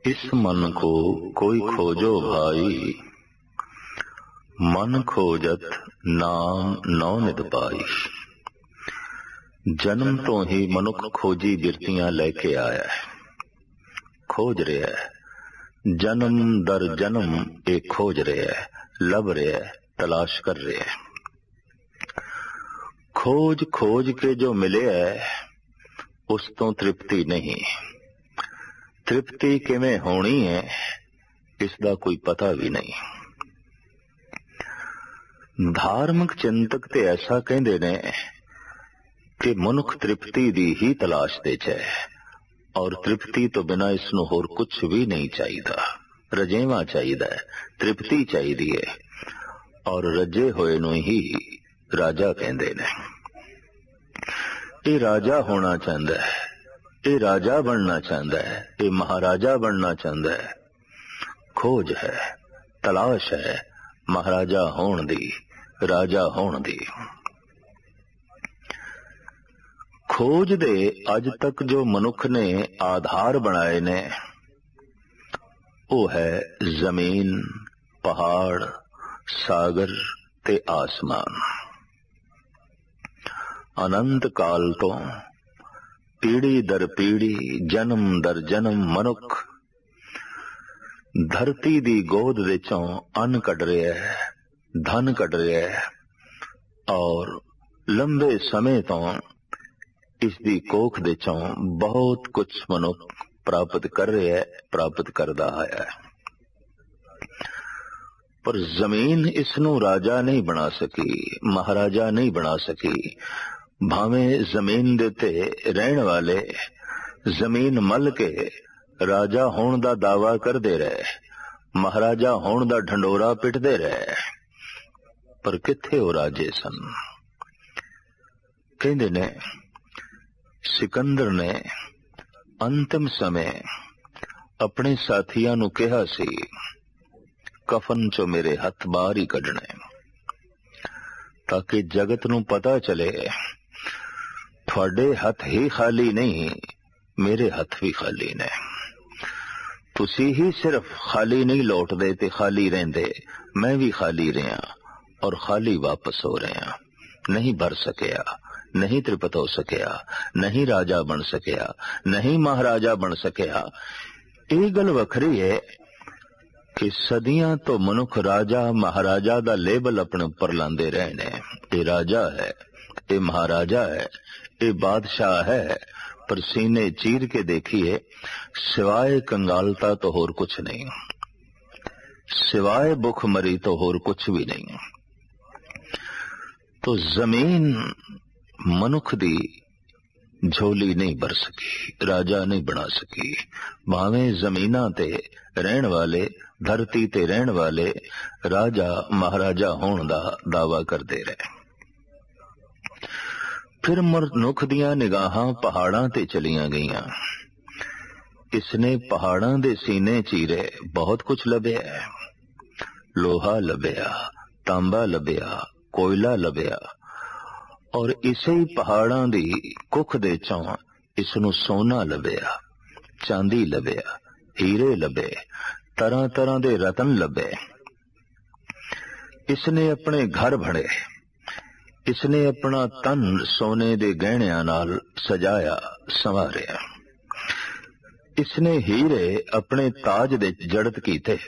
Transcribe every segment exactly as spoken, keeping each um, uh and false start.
इस मन को कोई खोजो भाई, मन खोजत नाम नौ निध पाई। जन्म तो ही मनुख खोजी बिरतियां लेके आया है, खोज रहा है, जन्म दर जन्म एक खोज रहा है, लब रहा है, तलाश कर रहा है। खोज खोज के जो मिले है उस तो तृप्ति नहीं, तृप्ति किवें होनी है इसका कोई पता भी नहीं। धार्मिक चिंतक ते ऐसा कहते ने कि मनुख तृप्ति दी ही तलाश दे है और तृप्ति तो बिना इसनू होर कुछ भी नहीं चाहिए। रजेवा चाहिए, तृप्ति चाहिए और रजे होए नू ही राजा कहते ने। ये राजा होना चाहता है, ये राजा बनना चाहता है, ये महाराजा बनना चाहता है। खोज है, तलाश है महाराजा होण दी, राजा होण दी। खोज दे अज तक जो मनुख ने आधार बनाए ने वो है जमीन, पहाड़, सागर ते आसमान। अनंत काल तो पीढ़ी दर पीढ़ी, जन्म दर जन्म मनुख धरती दी गोद विचों अन्न कढ रहा है, धन कढ रहा है और लंबे समय तो इसदी कोख दे चों बहुत कुछ मनुख प्राप्त कर रहा है, प्राप्त करदा आया है। पर जमीन इसनू राजा नहीं बना सकी, महाराजा नहीं बना सकी। भावें जमीन देते रहने वाले जमीन मल के राजा होण दा दावा करदे रहे, महाराजा होण दा ढंडोरा पिटदे रहे, पर किथे वो राजे सन। कहंदे ने सिकंदर ने अंतिम समय अपने साथियों नू कहा सी, कफन चो मेरे हथ बाहर ही कढने ताकि जगत नू पता चले थोड़े हथ ही खाली नहीं, मेरे हथ भी खाली ने। तुसी ही सिर्फ खाली नहीं लौट दे ते खाली रहंदे, मैं भी खाली रहा और खाली वापस हो रहा। नहीं भर सकिया, नहीं तृप्त हो सकिया, नहीं राजा बन सकिया, नहीं महाराजा बन सकिया। ये गल वखरी है कि सदियां तो मनुख राजा महाराजा दा लेबल अपने ऊपर लांदे रहे ने। ये राजा है, ये महाराजा है, ये बादशाह है, पर सीने चीर के देखिए सिवाय कंगालता तो होर कुछ नहीं, सिवाय भुखमरी तो होर कुछ भी नहीं। तो जमीन मनुख दी झोली नहीं भर सकी, राजा नहीं बना सकी। भावें जमीना ते रहन वाले, धरती ते रहन वाले राजा महाराजा होण दा दावा करते रहे। फिर मनुख दियां निगाहां पहाड़ां ते चलियां गईयां। इसने पहाड़ां दे सीने चीरे, बहुत कुछ लभ्या, लोहा लभ्या, तांबा लभ्या, कोयला लभ्या और इसे ही पहाड़ां दी कुख दे चों इसनू सोना लभ्या, चांदी लभ्या, हीरे लभे, तरह तरह दे रतन लभे। इसने अपने घर भरे, इसने अपना तन सोने दे गहणियां नाल सजाया संवारिया। इसने हीरे अपने ताज दे जड़त कीते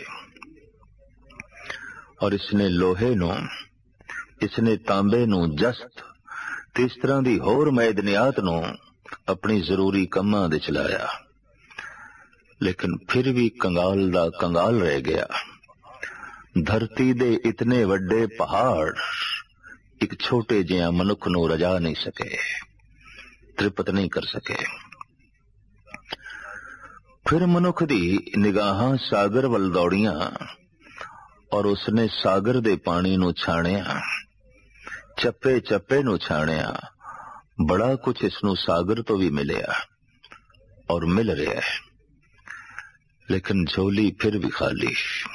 और इसने लोहे नू, इसने तांबे नू जस्त ते इस तरह दी होर मैदनियात नू अपनी जरूरी कम्मां दे चलाया। लेकिन फिर भी कंगाल दा कंगाल रह गया। धरती दे इतने वड्डे पहाड़ एक छोटे जिहा मनुख नू रजा नहीं सके, तृप्त नहीं कर सके। फिर मनुख दी निगाहां सागर वल दौड़ियां और उसने सागर दे पानी नू छाणिया, चप्पे चप्पे नू छाणिया। बड़ा कुछ इसनू सागर तो भी मिलिया और मिल रहा है, लेकिन झोली फिर भी खाली,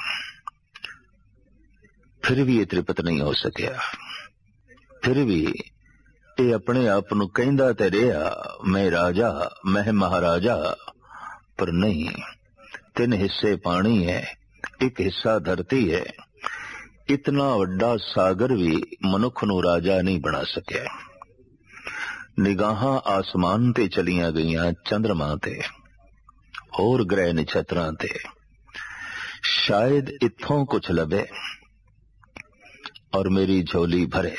फिर भी ये तृप्त नहीं हो सकिया। फिर भी ये अपने आप नू कहंदा ते रहा, मैं राजा, मैं महाराजा, पर नहीं, तीन हिस्से पानी है, एक हिस्सा धरती है। इतना वड्डा सागर भी मनुख नूं राजा नहीं बना सकिया। निगाहां आसमान ते चलियां गईयां, चंद्रमा ते होर ग्रह नक्षत्रां ते। शायद इत्थों कुछ लभे और मेरी झोली भरे,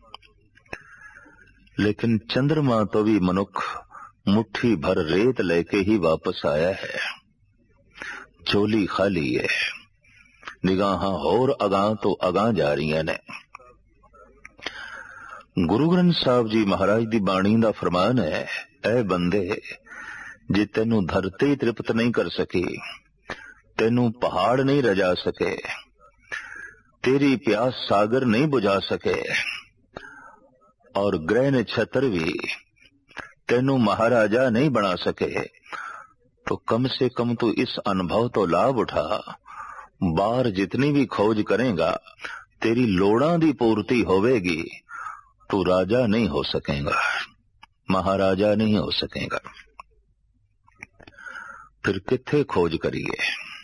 लेकिन चंद्रमा तो भी मनुख मुट्ठी भर रेत लेके ही वापस आया है। झोली खाली है, निगाहां होर अगां तो अगां जा रही ने। गुरु ग्रंथ साहब जी महाराज दी बाणी दा फरमान है, ऐ बंदे, जे तेनू धरती तृप्त नहीं कर सकी, तेनू पहाड़ नहीं रजा सके, तेरी प्यास सागर नहीं बुझा सके, और ग्रह नक्षत्र भी तेनू महाराजा नहीं बना सके, तो कम से कम तू इस अनुभव तो लाभ उठा। बाहर जितनी भी खोज करेगा, तेरी लोड़ां दी पूर्ति होवेगी, तू राजा नहीं हो सकेगा, महाराजा नहीं हो सकेगा। फिर किथे खोज करिए?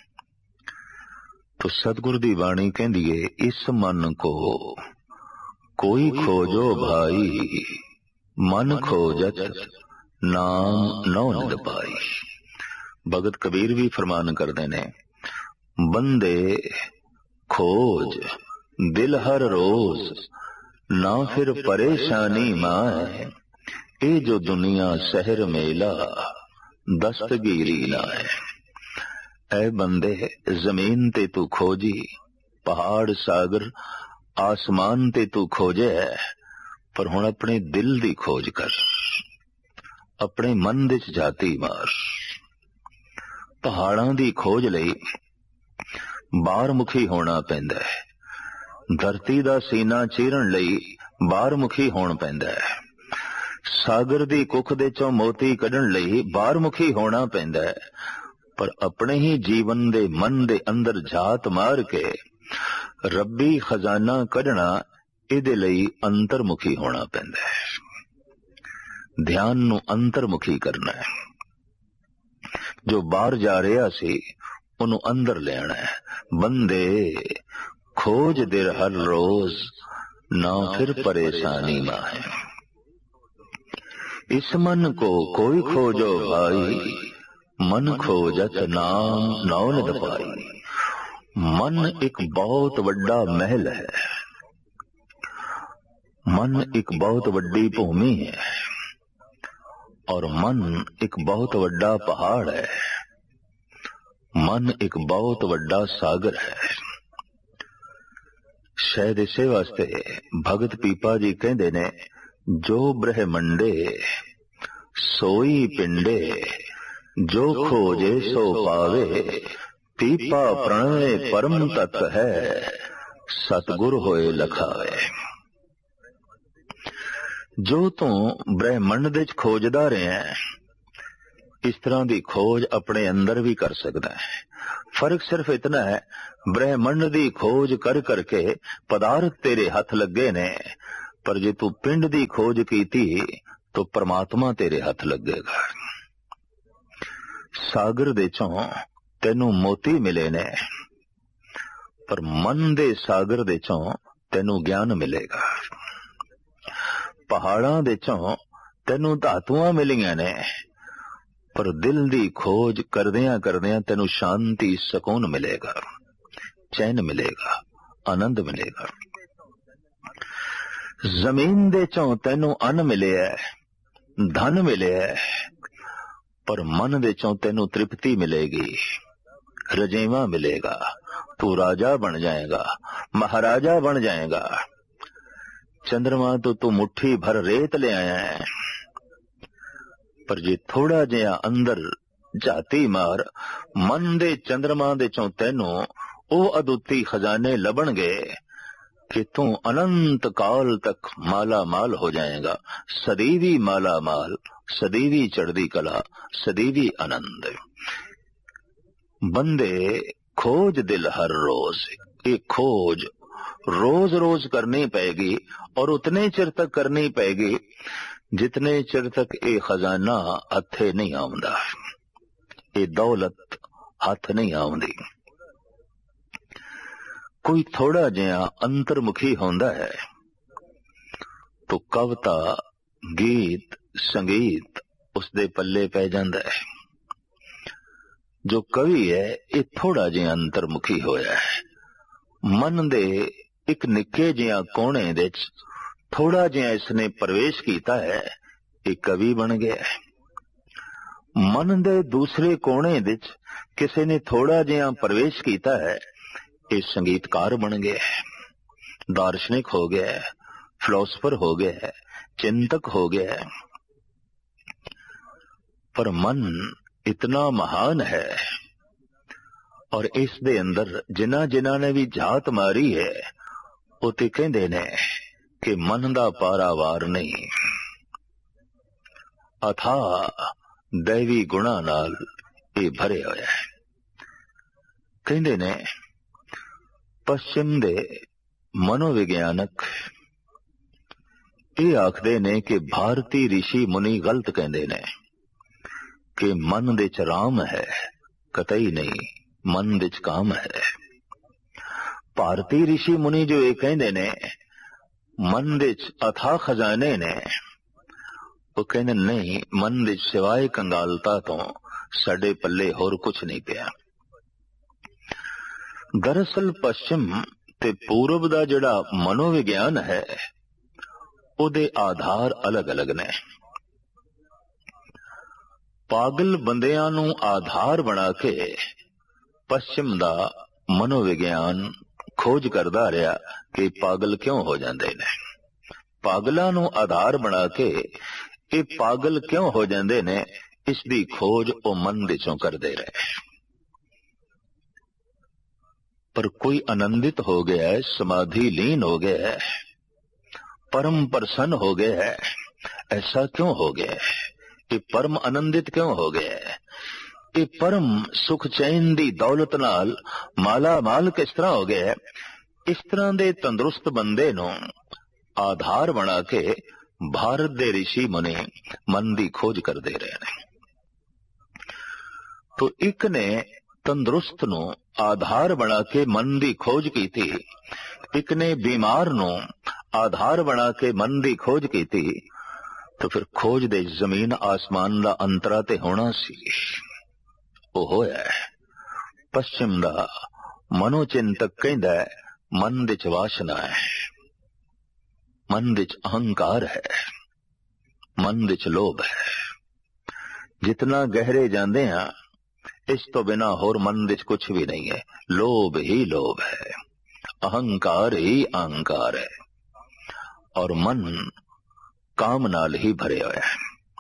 तो सतगुरु दी बाणी कहंदी है, इस मन को कोई खोजो भाई, मन खोजत नाम नौ निद पाई। भगत कबीर भी फरमान करते ने, बंदे खोज दिल हर रोज, ना फिर परेशानी माए, ए जो दुनिया शहर मेला दस्तगीरी ना है। ऐ बंदे, जमीन ते तू खोजी, पहाड़ सागर आसमान ते तू खोजे, पर हुण अपने दिल दी खोज कर, अपने मन दे च जाती मार। पहाड़ां दी खोज लई बाहर मुखी होना पैंदा है, धरती दा सीना चीरन लई बाहर मुखी होना पैंदा है, सागर दी कुख दे चों मोती कढण लई बाहर मुखी होना पैंदा है, पर अपने ही जीवन दे मन दे अंदर झात मार के रब्बी खजाना कढना, इहदे लई अंतरमुखी होना पैंदा है। ध्यान नूं अंतरमुखी करना है। जो बाहर जा रहा सी उन्हों अंदर लेना है। बंदे खोज दिल हर रोज, ना फिर परेशानी ना है। इस मन को कोई खोजो भाई, मन खोजत नाम नौ निद पाई। मन एक बहुत बड़ा महल है, मन एक बहुत बड़ी भूमि है, और मन एक बहुत बड़ा पहाड़ है, मन एक बहुत बड़ा सागर है। शायद इसे वास्ते भगत पीपा जी कहते ने, जो ब्रह्मंडे सोई पिंडे, जो खोजे सो पावे, पीपा प्रणय परम तत्व है, सतगुर होए लखावे। जो तू ब्रह्मंड दे खोजदा रहे हैं, इस तरह की खोज अपने अंदर भी कर सकता है। फर्क सिर्फ इतना है, ब्रह्मंड की खोज कर करके पदार्थ तेरे हाथ लगे ने, पर जे तू पिंड की खोज कीती तो परमात्मा तेरे हाथ लगेगा। सागर दे चों तेनू मोती मिले ने, पर मन दे सागर दे चों तेनू ज्ञान मिलेगा। पहाड़ां दे चों तेनू धातुआं मिलियां ने, पर दिल दी खोज करदियां करदियां तेनू शांति सुकून मिलेगा, चैन मिलेगा, आनंद मिलेगा। जमीन दे चों तेनू अन्न मिले है, धन मिले है, पर मन दे चों तेनू तृप्ति मिलेगी, रजेवा मिलेगा। तू राजा बन जाएगा, महाराजा बन जाएगा। चंद्रमा तो तू मुट्ठी भर रेत ले आया है, पर जे थोड़ा जिहा अंदर जाती मार, मन दे चंद्रमा दे चों तेनू ओ अदुੱਤੀ खजाने लभणगे कि तू अनंत काल तक माला माल हो जाएगा। सदैवी माला माल, सदैवी चढ़दी कला, सदैवी आनंद। बंदे खोज दिल हर रोज, ये खोज रोज रोज करनी पड़ेगी, और उतने चिर तक करनी पड़ेगी जितने चिर तक ये खजाना हथे नहीं आउंदा, ये दौलत हथ नहीं आउंदी। कोई थोड़ा जिहा अंतरमुखी होंदा है तो कविता गीत संगीत उसदे पल्ले पै जांदा है। जो कवि है ये थोड़ा जिहा अंतरमुखी होया है। मन दे एक निक्के जिहा कोने विच थोड़ा जिहा इसने प्रवेश कीता है, ये कवि बन गया है। मन दे दूसरे कोने विच किसी ने थोड़ा जिहा प्रवेश कीता है, ये संगीतकार बन गया है, दार्शनिक हो गया है, फिलोसफर हो गया है, चिंतक हो गया है। पर मन इतना महान है और इस दे अंदर जिन्हां जिन्हां ने भी झात मारी है वो ते कहंदे ने कि मन दा पारावार नहीं। अथा दैवी गुणा नाल ये भरे होया है। कहंदे ने पश्चिम दे मनोविज्ञानक ये आखदे ने कि भारती ऋषि मुनि गलत कहंदे ने कि मन दे च राम है, कतई नहीं, मन दे च काम है। भारती ऋषि मुनि जो ये कहंदे ने मन दे च अथाह खजाने ने, वो कहंदे नहीं, मन दे सिवाय कंगालता तो साडे पल्ले होर कुछ नहीं पिया। दरअसल पश्चिम ते पूरब दा जिहड़ा मनोविज्ञान है उहदे आधार अलग अलग ने। पागल बंदियां नू आधार बना के पश्चिम दा मनोविज्ञान खोज करदा रहा कि पागल क्यों हो जांदे ने। पागलां नू आधार बना के ये पागल क्यों हो जांदे ने, इसदी खोज ओ मन दे चों करदे रहे। पर कोई आनंदित हो गया है, समाधि लीन हो गया है, परम प्रसन्न हो गया है, ऐसा क्यों हो गया है? ये परम आनंदित क्यों हो गया है? ये परम सुख चैन दी दौलत नाल माला माल किस तरह हो गया है? इस तरह दे तंदुरुस्त बंदे नू आधार बना के भारत दे ऋषि मुनि मन दी खोज करते रहे ने। तो एक ने तंदुरुस्त नू आधार बना के मन दी खोज की थी, एक ने बीमार नू आधार बना के मन दी खोज की थी। तो फिर खोज दे जमीन आसमान दा अंतरा ते होना सी, वो होया है। पश्चिम दा मनोचिंतक कहंदा है मन दे च वासना है, मन दे च अहंकार है, मन दे च लोभ है। जितना गहरे जांदे हां इस तो बिना होर मन दे च कुछ भी नहीं है। लोभ ही लोभ है, अहंकार ही अहंकार है और मन काम नाल ही भरे होया है।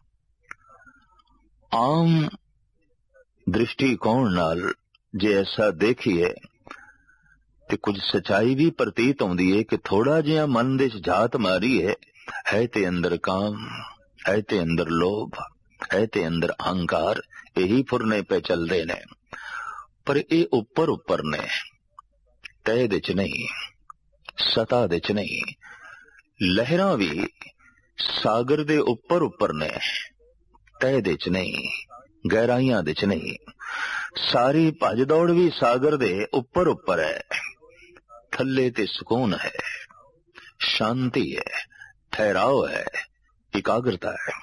आम दृष्टिकोण नाल जे ऐसा देखिए ते कुछ सच्चाई भी प्रतीत होंदी है कि थोड़ा जिहा मन दे झात मारी है, है ते अंदर काम, है ते अंदर लोभ, है ते अंदर अहंकार, यही फुरने पे चल रहे ने। पर ये उपर उपर ने, तय दे च नहीं, सतह दे च नहीं। लहरां भी सागर दे उपर उपर ने, तय दे च नहीं, गहराइयां दे च नहीं। सारी भज दौड़ भी सागर दे उपर उपर है, थल्ले ते सुकून है, शांति है, ठहराव है, एकाग्रता है।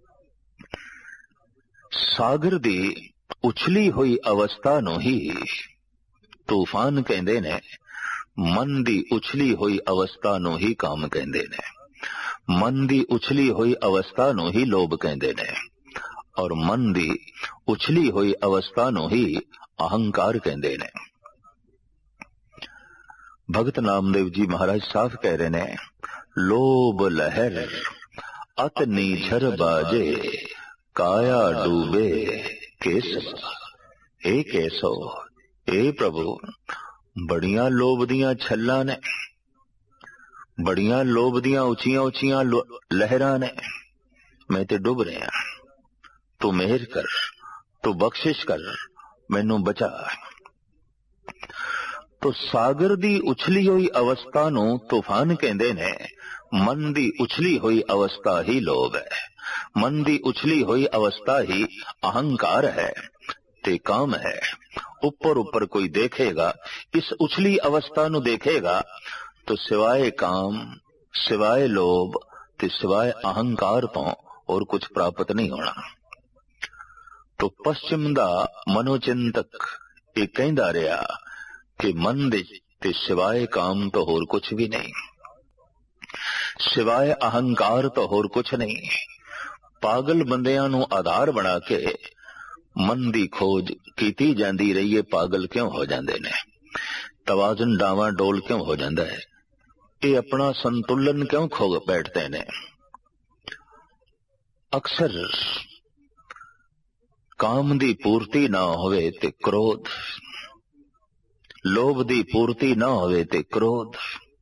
सागर दी उछली हुई अवस्था नू ही तूफान कहंदे ने, मन दी उछली हुई अवस्था नू ही काम कहंदे ने, मन दी उछली हुई अवस्था नू ही लोभ कहंदे ने और मन दी उछली हुई अवस्था नू ही अहंकार कहंदे ने। भगत नामदेव जी महाराज साफ कह रहे ने, लोभ लहर अत नीझर बाजे, काया डूबे केस। ए कैसो, ए प्रभु, बड़ियां लोभ दियां छल्लां ने, बड़ियां लोभ दियां उचियां उचियां लहरां ने, मैं ते डुब रहा, तू मेहर कर, तू बख्शिश कर, मैनू बचा। तो सागर दी उछली हुई अवस्था नू तूफान कहंदे ने, मन दी उछली हुई अवस्था ही लोभ है, मन दी उछली हुई अवस्था ही अहंकार है ते काम है। ऊपर ऊपर कोई देखेगा, इस उछली अवस्था नु देखेगा तो सिवाय काम, सिवाय लोभ ते सिवाय अहंकार तो और कुछ प्राप्त नहीं होना। तो पश्चिम दा मनोचिंतक ये कहंदा रहा कि मन दे ते सिवाय काम तो होर कुछ भी नहीं, सिवाय अहंकार तो होर कुछ नहीं। पागल बंदियां नू आधार बना के मन दी खोज कीती जांदी रही है। पागल क्यों हो जांदे ने? तवाजन डावा डोल क्यों हो जांदा है? ये अपना संतुलन क्यों खो बैठते ने? अक्सर काम दी पूर्ति ना होवे ते क्रोध, लोभ दी पूर्ति ना होवे ते क्रोध,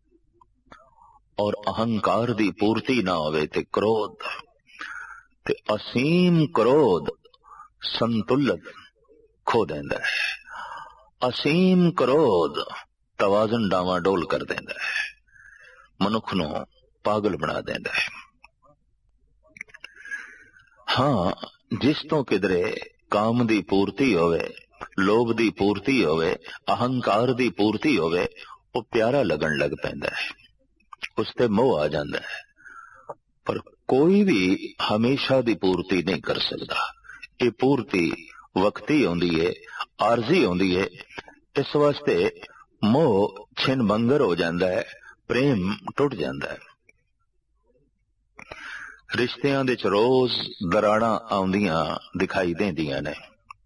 और अहंकार दी पूर्ति ना होवे ते क्रोध, ते असीम क्रोध संतुलन खो देंदा है। असीम क्रोध तवाजन डावाडोल कर देंदा है, मनुख नू पागल बना देंदा है। हाँ, जिस तो किधरे काम दी पूर्ति होवे, लोभ दी पूर्ति होवे, अहंकार दी पूर्ति होवे, वो प्यारा लगन लग पैंदा है, उसते मोह आ जांदा है। पर कोई भी हमेशा दी पूर्ति नहीं कर सकता। ये पूर्ति वक्ती होंदी है, आरजी होंदी है। इस वास्ते मोह छिन भंगर हो जांदा है, प्रेम टुट जांदा है। रिश्तियां दे च रोज दराड़ा आउंदियां दिखाई देंदियां ने।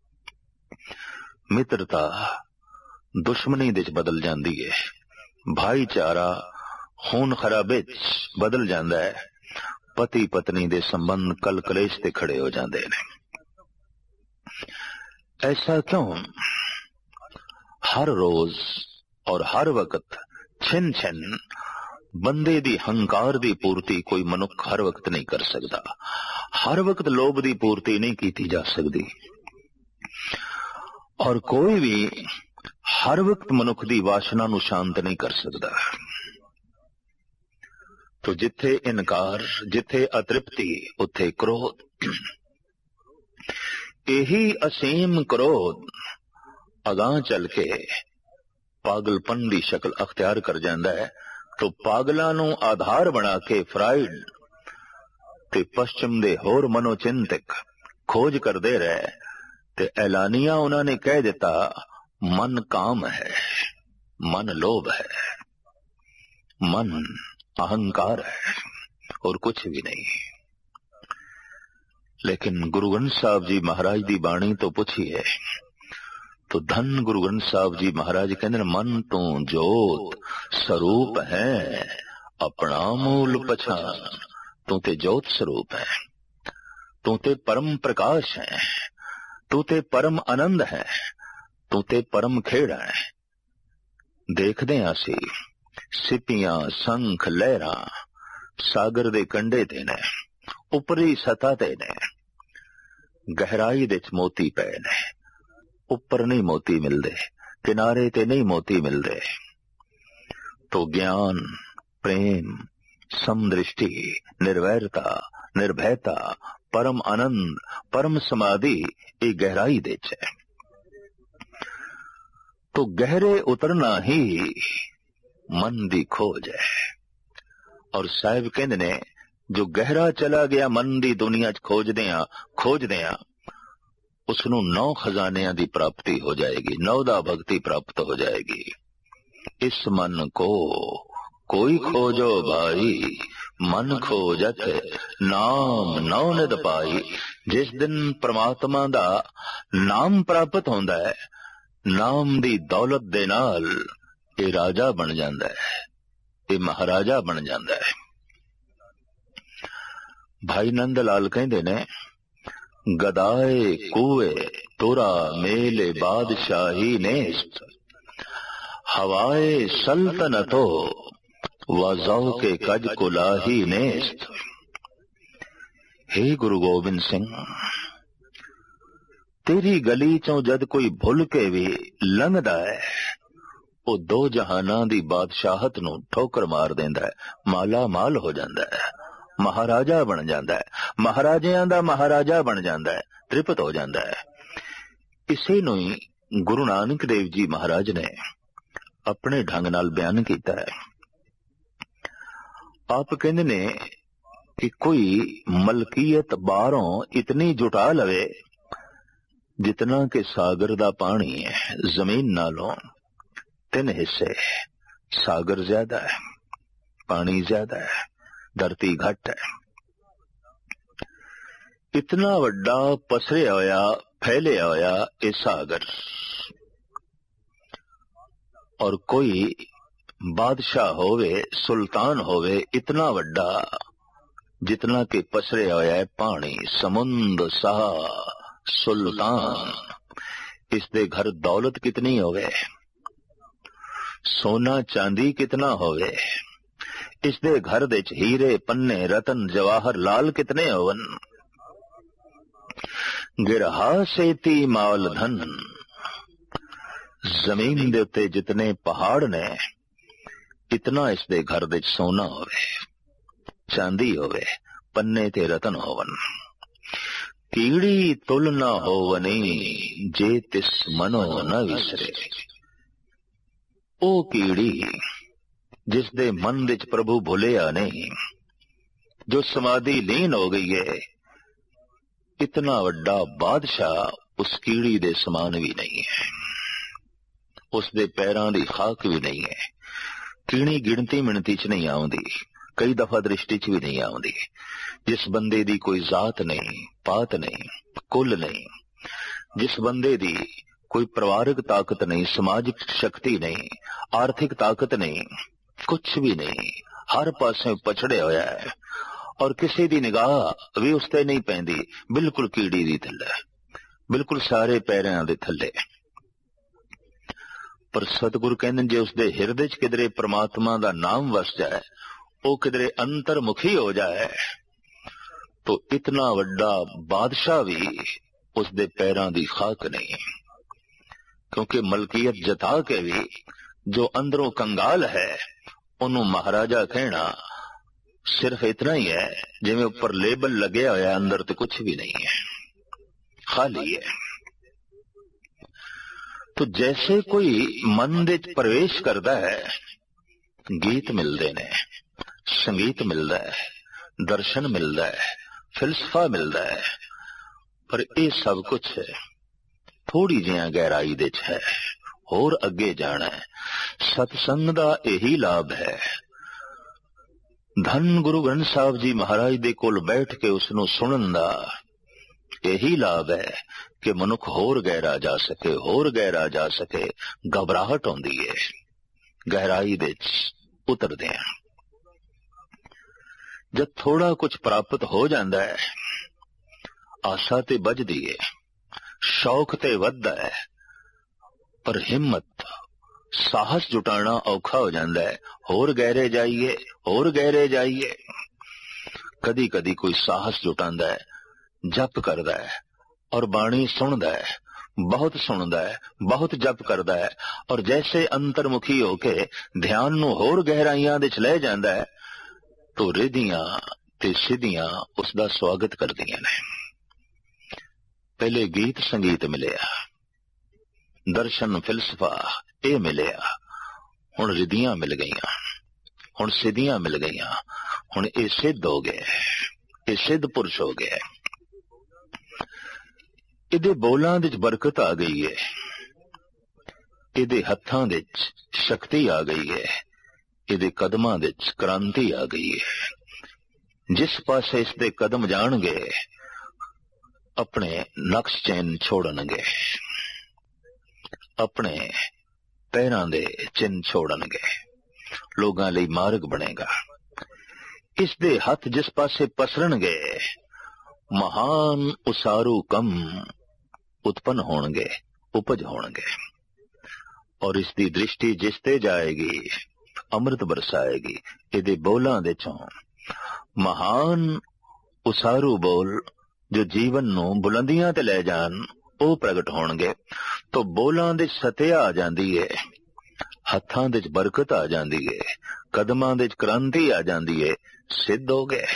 मित्रता दुश्मनी दे च बदल जांदी है, भाईचारा खून खराबे च बदल जांदा है, पति पत्नी दे संबंध कल कलेश ते खड़े हो जांदे ने। ऐसा क्यों? हर रोज और हर वक्त छिन छिन बंदे दी हंकार दी पूर्ति कोई मनुख हर वक्त नहीं कर सकता। हर वक्त लोभ दी पूर्ति नहीं की जा सकती, और कोई भी हर वक्त मनुख दी वासना नु शांत नहीं कर सकता। तो जिथे इनकार, जिथे अतृप्ति, उथे क्रोध। यही असीम क्रोध अगां चल के पागलपन दी शक्ल अख्तियार कर जांदा है। तो पागलां नू आधार बना के फ्राइड ते पश्चिम दे होर मनोचिंतक खोज करदे रहे, ते ऐलानिया उन्होंने कह दिता मन काम है, मन लोभ है, मन अहंकार है, और कुछ भी नहीं। लेकिन गुरु ग्रंथ साहब जी महाराज दी बाणी तो पूछिए तो धन गुरु ग्रंथ साहब जी महाराज कहते मन तू जोत स्वरूप है, अपना मूल पछान। तू ते जोत स्वरूप है, तू ते परम प्रकाश है, तू ते परम आनंद है, तू ते परम खेड़ा है। देखदे आसी सिपियां संख लहरां सागर दे कंडे ते ने, उपरी सतह ते ने, गहराई दे च मोती पे ने। उपर नहीं मोती मिलदे, किनारे ते नहीं मोती मिलदे। तो ज्ञान, प्रेम, समदृष्टि, निर्वैरता, निर्भयता, परम आनंद, परम समाधि ये गहराई दे च है। तो गहरे उतरना ही मन दी खोज है। और साहिब कहंदे ने जो गहरा चला गया मन दी दुनिया च खोजदियां खोजदियां उसनू नौ खजानियां दी प्राप्ति हो जाएगी, नौदा भक्ति प्राप्त हो जाएगी। इस मन को कोई खोजो भाई, मन खोजत नाम नौ निद पाई। जिस दिन परमात्मा दा नाम प्राप्त होंदा है, नाम दी दौलत दे नाल ये राजा बन जांदा है, ये महाराजा बन जांदा है। भाई नंद लाल कहंदे ने गदाए कुए तुरा मेले बादशाही नेस्त, हवाए सल्तनतो वज़ौ के कज कुलाही नेस्त। हे गुरु गोबिंद सिंह, तेरी गली चों जद कोई भुल के भी लंघदा है, वो दो जहाना दी बादशाहत नू ठोकर मार देंदा है, माला माल हो जांदा है, महाराजा बन जांदा है, महाराजियां दा महाराजा बन जांदा है, तृप्त हो जांदा है। इसे नू ही गुरु नानक देव जी महाराज ने अपने ढंग नाल बयान किया है। आप कहते ने कि कोई मलकीयत बाहरों इतनी जुटा लवे जितना कि सागर दा पानी है। जमीन नालों तीन हिस्से, सागर ज्यादा है, पानी ज्यादा है, धरती घट है। इतना वड्डा पसरिया होया फैलिया होया ये सागर, और कोई बादशाह होवे सुल्तान होवे इतना वड्डा जितना कि पसरिया होया है पानी। समुंद सा सुल्तान, इसदे घर दौलत कितनी होवे, सोना चांदी कितना होवे, इसदे घर दे हीरे पन्ने रतन जवाहर लाल कितने होवन। गिरहा सेती माल धन, जमीन दे उत्ते जितने पहाड़ ने इतना इसदे घर दे सोना होवे, चांदी होवे, पन्ने ते रतन होवन। कीड़ी तुल ना होवनी जे तिस मनो न विसरे। ओ कीड़ी जिसदे मन विच प्रभु भुलिया नहीं, जो समाधि लीन हो गई है, इतना वड्डा बादशाह उस कीड़ी दे समान भी नहीं है, उसदे पैरां दी खाक भी नहीं है। कीड़ी गिणती मिणती च नहीं आउंदी, कई दफा दृष्टि च भी नहीं आउंदी। जिस बंदे दी कोई जात नहीं, पात नहीं, कुल नहीं, जिस बंदे दी कोई परिवारिक ताकत नहीं, समाजिक शक्ति नहीं, आर्थिक ताकत नहीं, कुछ भी नहीं, हर पासे पछड़े होया है और किसी दी निगाह भी उसते नहीं पैंदी, बिल्कुल कीड़ी दी थल्ले, बिल्कुल सारे पैरां दे थल्ले। पर सतगुरु कहंदे जे उसदे हिरदे च किधरे परमात्मा दा नाम वस जाए, वो किधरे अंतर्मुखी हो जाए, तो इतना वड्डा बादशाह भी उसदे पैरां दी खाक नहीं। क्योंकि मलकियत जता के भी जो अंदरों कंगाल है उन्हों महाराजा कहना सिर्फ इतना ही है जिवें ऊपर लेबल लगे होया, अंदर तो कुछ भी नहीं है, खाली है। तो जैसे कोई मन दे प्रवेश करता है, गीत मिलते ने, संगीत मिलता है, दर्शन मिलता है, फिलसफा मिलता है, पर यह सब कुछ थोड़ी जिहा गहराई दे च है, होर अगे जाना है। सतसंग दा यही लाभ है। धन गुरु ग्रंथ साहब जी महाराज दे कोल बैठ के उसनू सुनन दा यही लाभ है कि मनुख होर गहरा जा सके, होर गहरा जा सके। घबराहट होंदी है गहराई दे उतरदे हैं। जब थोड़ा कुछ प्राप्त हो जाता है, आशा ते बजदी है, शौक ते वधदा है, पर हिम्मत साहस जुटाना औखा हो जाता है। होर गहरे जाइए, होर गहरे जाइए। कदी कदी कोई साहस जुटांदा है, जप करदा है और बाणी सुनदा है, बहुत सुनदा है, बहुत जप करदा है, और जैसे अंतर्मुखी होके ध्यान नू होर गहराइयां दे च ले जांदा है, तो रिधियां ते सिद्धियां उसदा स्वागत करदियां ने। पहले गीत संगीत मिलिया, दर्शन फिलसफा ये मिलिया, हुण रिधियां मिल गईयां, हुण सिद्धियां मिल गईयां, हुण ये सिद्ध हो गए, ये सिद्ध पुरुष हो गए। इहदे बोलां दे बरकत आ गई है, इहदे हत्थां दे शक्ति आ गई है, इहदे कदमां दे क्रांति आ गई है। जिस पासे इसदे कदम जाणगे अपने नक्श चैन छोड़नगे, अपने पैरां दे चिन्ह छोड़नगे, लोगां लई मार्ग बनेगा। इसदे हथ जिस पासे पसरनगे महान उसारू कम उत्पन्न होणगे, उपज होणगे, और इसकी दृष्टि जिसते जाएगी अमृत बरसाएगी। इहदे बोलां दे चों महान उसारू बोल जो जीवन नू बुलंदियां ते ले जान, वो प्रगट होणगे। तो बोलां दे सत्या आ जांदी है, हत्थां दे बरकत आ जांदी है, कदमां दे क्रांति आ जांदी है, सिद्ध हो गए।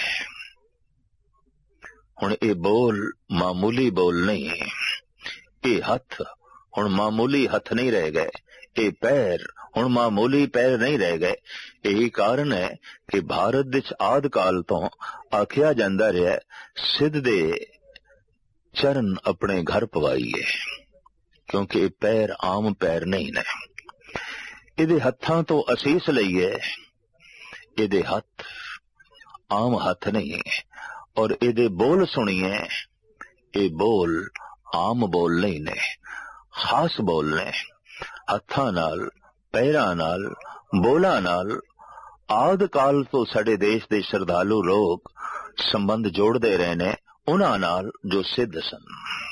हुण ये बोल मामूली बोल नहीं, ये हथ हुण मामूली हथ नहीं रह गए, ये पैर हुण मामूली पैर नहीं रह गए। यही कारण है कि भारत विच आद काल तो आखिया जांदा रहा सिद्ध दे चरण अपने घर पवाईए, क्योंकि ये पैर आम पैर नहीं ने। इहदे हत्थां तो असीस लईए, इहदे हथ आम हथ नहीं, और इहदे बोल सुनिए, ये बोल आम बोल नहीं ने, खास बोल ने। हत्थां नाल, पैरां नाल, बोलां नाल आद काल तो साडे देश दे श्रद्धालु लोग संबंध जोड़दे रहे ने उन्हां नाल जो सिद्ध सन,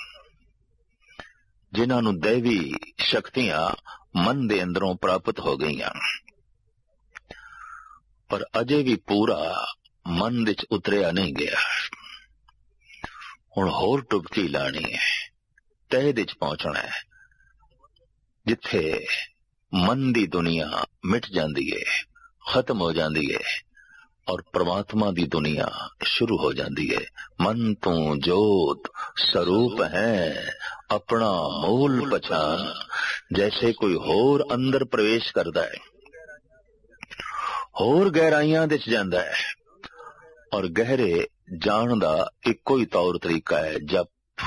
जिन्हां नूं दैवी शक्तियां मन दे अंदरों प्राप्त हो गईयां, पर अजे भी पूरा मन विच उतरिया नहीं गया। हुण होर टुबकी लानी है, तह विच पहुंचना है, जिथे मन दी दुनिया मिट जाती है, खत्म हो जाती है, और परमात्मा दी दुनिया शुरू हो जाती है। मन तू जोत स्वरूप है, अपना मूल पहचान। जैसे कोई होर अंदर प्रवेश करता है, होर गहराइयां विच जांदा है, और गहरे जान दा इक्को ही तौर तरीका है जप,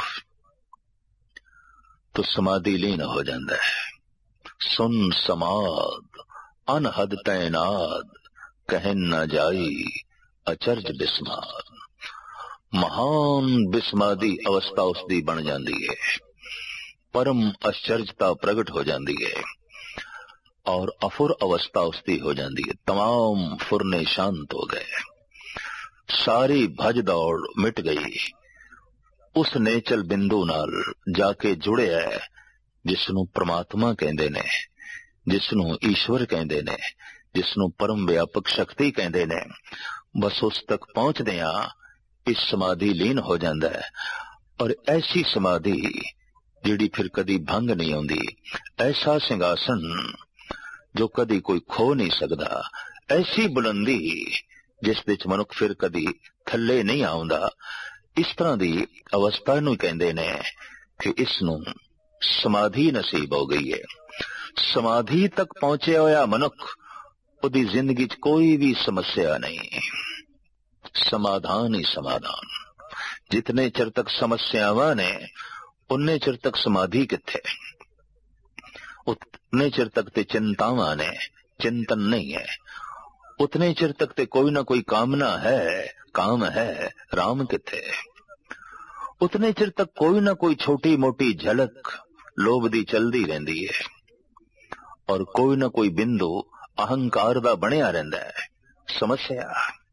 तो समाधि लीन हो जाता है। सुन समाद अनहद तैनाद, कहन न जाई अचरज बिस्माद। महान बिस्मादी अवस्था उसकी बन जाती है, परम आश्चर्यता प्रगट हो जाती है, और अफुर अवस्था उसकी हो जाती है। तमाम फुरने शांत हो गए, सारी भज दौड़ मिट गई, उस नेचल बिंदु नाल जाके जुड़े है जिसनों परमात्मा कहंदे ने, जिसनों ईश्वर कहंदे ने, जिसनों परम व्यापक शक्ति कहंदे ने। बस उस तक पहुंचदिया इस समाधि लीन हो जाता है, और ऐसी समाधि जिहड़ी फिर कदी भंग नहीं आउंदी, ऐसा सिंघासन जो कदी कोई खो नहीं सकदा, ऐसी बुलंदी जिस विच मनुख फिर कदी थल्ले नहीं आउंदा। इस तरह की अवस्था नूं कहंदे ने कि इसनूं समाधि नसीब हो गई है। समाधि तक पहुंचे होया मनुख, उदी जिंदगी च कोई भी समस्या नहीं, समाधान ही समाधान। जितने चिर तक समस्यावां ने उन्ने चिर तक समाधि किथे, उतने चिर तक ते चिंतावां ने, चिंतन नहीं है। उतने चिर तक ते कोई ना कोई कामना है, काम है, राम किथे। उतने चिर तक कोई ना कोई छोटी मोटी झलक लोभ दी चलदी रहंदी है, और कोई ना कोई बिंदु अहंकार दा बनिया रहिंदा है, समस्या।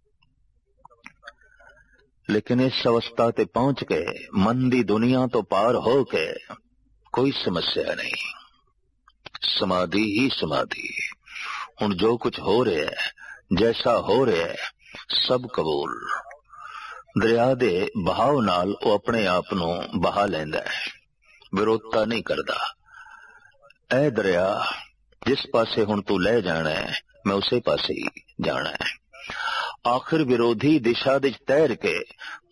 लेकिन इस अवस्था ते पहुंच के मन दी दुनिया तो पार हो के कोई समस्या नहीं, समाधि ही समाधि। हुण जो कुछ हो रहा है, जैसा हो रहा है, सब कबूल। दरिया दे बहाव नाल वो अपने आप नूं बहा लैंदा है, विरोधता नहीं करता। ऐ दरिया, जिस पासे हुण तू ले जाना है, मैं उसे पासे ही जाना है। आखिर विरोधी दिशा विच तैर के